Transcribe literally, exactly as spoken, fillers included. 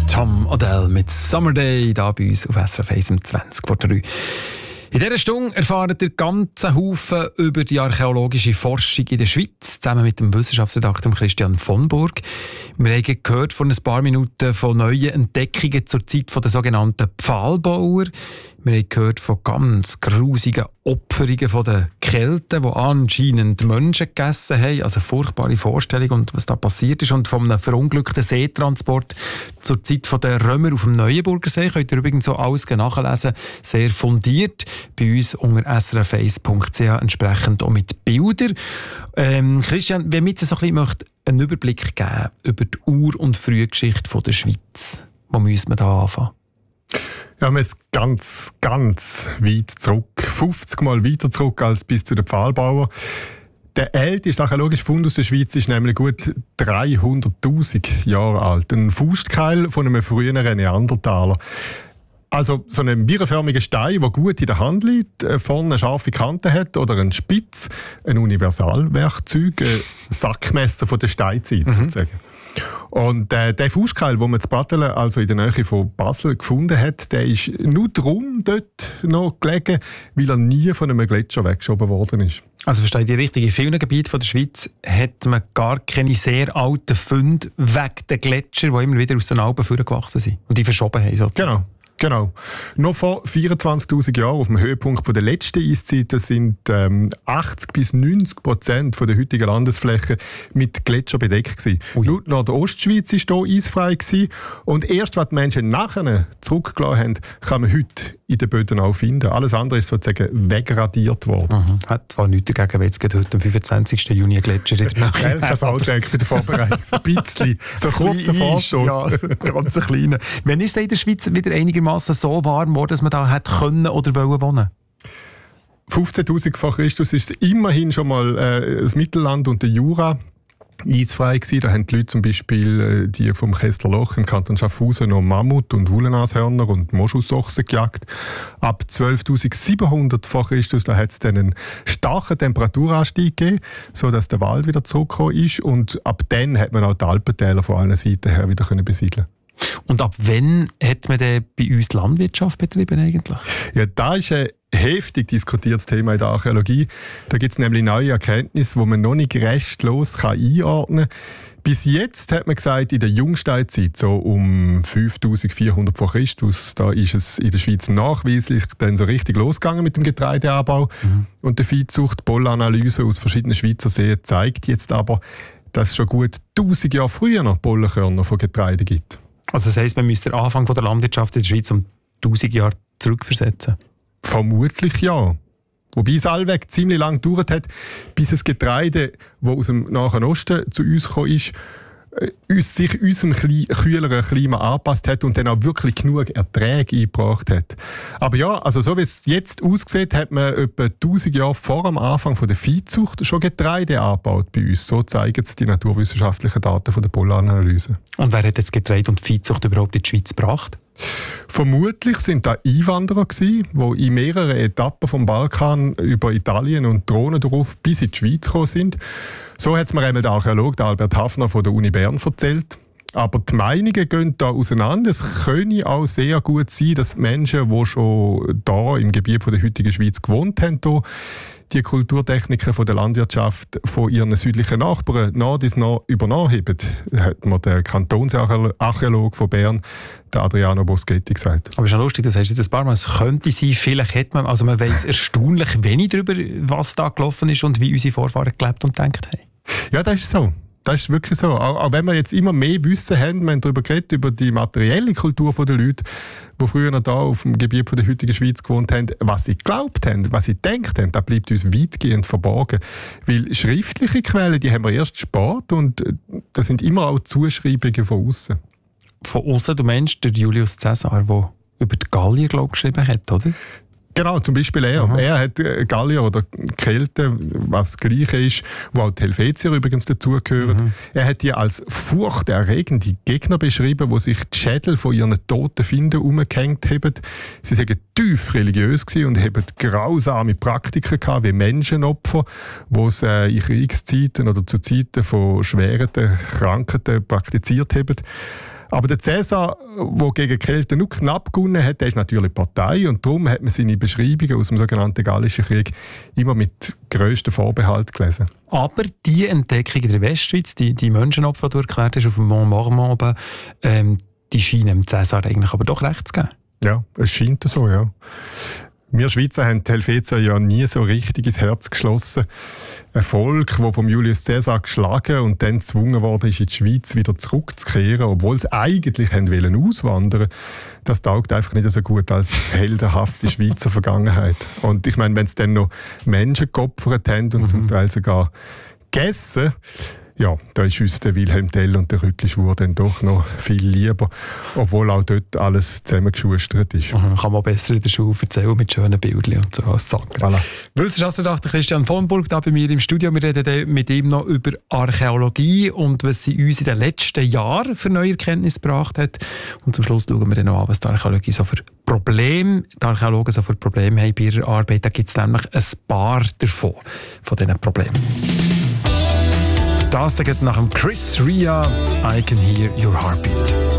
Tom Odell mit Summer Day, hier bei uns auf S R F eins um zwanzig vor drei. In dieser Stunde erfahrt ihr ganzen Haufen über die archäologische Forschung in der Schweiz, zusammen mit dem Wissenschaftsredakteur Christian von Burg. Wir haben gehört vor ein paar Minuten von neuen Entdeckungen zur Zeit der sogenannten Pfahlbauer. Wir haben gehört von ganz grusigen Opferungen von den Kelten, die anscheinend Menschen gegessen haben. Also eine furchtbare Vorstellung und was da passiert ist. Und von einem verunglückten Seetransport zur Zeit der Römer auf dem Neuenburger See. Könnt ihr übrigens so alles nachlesen. Sehr fundiert. Bei uns unter s r f eins punkt c h entsprechend auch mit Bildern. Ähm, Christian, wenn wir jetzt so ein bisschen einen Überblick geben über die Ur- und Frühgeschichte der Schweiz, wo müssen wir da anfangen? Ja, wir müssen ganz, ganz weit zurück, fünfzig Mal weiter zurück als bis zu den Pfahlbauern. Der älteste archäologische Fund aus der Schweiz ist nämlich gut dreihunderttausend Jahre alt. Ein Faustkeil von einem früheren Neandertaler. Also so ein birrenförmiger Stein, der gut in der Hand liegt, vorne eine scharfe Kante hat oder ein Spitz, ein Universalwerkzeug, ein Sackmesser von der Steinzeit mhm. sozusagen. Und äh, der Faustkeil, den man in Brattelen, also in der Nähe von Basel, gefunden hat, der ist nur darum dort noch gelegen, weil er nie von einem Gletscher weggeschoben worden ist. Also verstehe ich richtig, in vielen Gebieten der Schweiz hat man gar keine sehr alten Funde wegen der Gletscher, die immer wieder aus den Alpen vorgewachsen sind und die verschoben haben. Sozusagen. Genau. Genau. Noch vor vierundzwanzigtausend Jahren, auf dem Höhepunkt der letzten Eiszeiten, sind ähm, achtzig bis neunzig Prozent der heutigen Landesfläche mit Gletscher bedeckt gewesen. Nur noch der Ostschweiz war hier eisfrei gewesen. Und erst, was die Menschen nachher zurückgelassen haben, kann man heute in den Böden auch finden. Alles andere ist sozusagen wegradiert worden. Mhm. Hat zwar nichts dagegen, wenn jetzt heute am fünfundzwanzigsten Juni ein Gletscher in der Nähe ist. Kein Soundtrack bei der Vorbereitung. So ein bisschen. So ein kurzer Vorstoß. Ja, ganz ein kleiner. Wann ist es in der Schweiz wieder einigermaßen so warm geworden, dass man da hätte können oder wollen wohnen? fünfzehntausend vor Christus ist es immerhin schon mal äh, das Mittelland und der Jura eisfrei gewesen. Da haben die Leute zum Beispiel äh, die vom Kesslerloch im Kanton Schaffhausen noch Mammut und Wollennashörner und Moschusochsen gejagt. Ab zwölftausendsiebenhundert vor Christus da hat es dann einen starken Temperaturanstieg gegeben, sodass der Wald wieder zurückgekommen ist. Und ab dann hat man auch die Alpentäler von allen Seiten her wieder können besiedeln. Und ab wann hat man denn bei uns Landwirtschaft betrieben eigentlich? Ja, da ist ein heftig diskutiertes Thema in der Archäologie. Da gibt es nämlich neue Erkenntnisse, die man noch nicht restlos kann einordnen kann. Bis jetzt hat man gesagt, in der Jungsteinzeit, so um fünftausendvierhundert vor Christus, da ist es in der Schweiz nachweislich dann so richtig losgegangen mit dem Getreideanbau. Mhm. Und die Viehzucht, Pollenanalyse aus verschiedenen Schweizer Seen zeigt jetzt aber, dass es schon gut tausend Jahre früher noch Pollenkörner von Getreide gibt. Also das heisst, man müsste den Anfang der Landwirtschaft in der Schweiz um tausend Jahre zurückversetzen? Vermutlich ja. Wobei es allweg ziemlich lange gedauert hat, bis das Getreide, das aus dem Nahen Osten zu uns gekommen ist, uns sich unserem kühleren Klima angepasst hat und dann auch wirklich genug Erträge eingebracht hat. Aber ja, also so wie es jetzt aussieht, hat man etwa tausend Jahre vor dem Anfang der Viehzucht schon Getreide angebaut bei uns. So zeigen es die naturwissenschaftlichen Daten von der Pollenanalyse. Und wer hat jetzt Getreide und Viehzucht überhaupt in die Schweiz gebracht? Vermutlich sind da Einwanderer gewesen, die in mehreren Etappen vom Balkan über Italien und Drohnen drauf bis in die Schweiz gekommen sind. So hat es mir einmal der Archäologe Albert Hafner von der Uni Bern erzählt. Aber die Meinungen gehen da auseinander. Es könnte auch sehr gut sein, dass Menschen, die schon da im Gebiet der heutigen Schweiz gewohnt haben, hier, die Kulturtechniken von der Landwirtschaft von ihren südlichen Nachbarn nach dies nach übernommen haben, hat mir der Kantonsarchäologe von Bern, der Adriano Boschetti, gesagt. Aber es ist ja lustig, du sagst jetzt ein paar Mal, es könnte sein, vielleicht hat man, also man weiss erstaunlich wenig darüber, was da gelaufen ist und wie unsere Vorfahren gelebt und gedacht haben. Ja, das ist so. Das ist wirklich so. Auch, auch wenn wir jetzt immer mehr Wissen haben, wir haben darüber geredet, über die materielle Kultur der Leute, die früher noch da auf dem Gebiet der heutigen Schweiz gewohnt haben, was sie geglaubt haben, was sie gedacht haben, das bleibt uns weitgehend verborgen. Weil schriftliche Quellen, die haben wir erst spät und das sind immer auch Zuschreibungen von außen. Von außen, du meinst der Julius Caesar, der über die Gallier, glaube ich, geschrieben hat, oder? Genau, zum Beispiel er. Aha. Er hat Gallier oder Kelten, was das Gleiche ist, wo auch die Helvetier übrigens dazugehören. Mhm. Er hat die als furchterregende Gegner beschrieben, die sich die Schädel von ihren toten Finden umgehängt haben. Sie waren tief religiös und haben grausame Praktiken gehabt, wie Menschenopfer, die sie in Kriegszeiten oder zu Zeiten von schweren Krankheiten praktiziert haben. Aber der Cäsar, der gegen Kelten nur knapp gewonnen hat, der ist natürlich Partei und darum hat man seine Beschreibungen aus dem sogenannten Gallischen Krieg immer mit grössten Vorbehalt gelesen. Aber die Entdeckung in der Westschweiz, die, die Menschenopfer, die du erklärt hast, auf dem Mont Marmont oben, ähm, die scheinen dem Cäsar eigentlich aber doch recht zu geben. Ja, es scheint so, ja. Wir Schweizer haben die Helvetier ja nie so richtig ins Herz geschlossen. Ein Volk, das vom Julius Caesar geschlagen und dann gezwungen wurde, in die Schweiz wieder zurückzukehren, obwohl sie eigentlich wollen auswandern, das taugt einfach nicht so gut als heldenhafte Schweizer Vergangenheit. Und ich meine, wenn sie dann noch Menschen geopfert haben und mhm. zum Teil sogar gegessen, ja, da ist uns der Wilhelm Tell und der Rüttlischwur dann doch noch viel lieber, obwohl auch dort alles zusammengeschustert ist. Mhm, kann man besser in der Schule erzählen mit schönen Bildern und so als Sachen. Voilà. Wissenschaftsredakteur Christian von Burg da bei mir im Studio. Wir reden mit ihm noch über Archäologie und was sie uns in den letzten Jahren für neue Erkenntnisse gebracht hat. Und zum Schluss schauen wir dann noch an, was die Archäologie so für Probleme, die Archäologen so für Probleme haben bei ihrer Arbeit. Da gibt es nämlich ein paar davon, von diesen Problemen. Das geht nach dem Chris Rea, I Can Hear Your Heartbeat.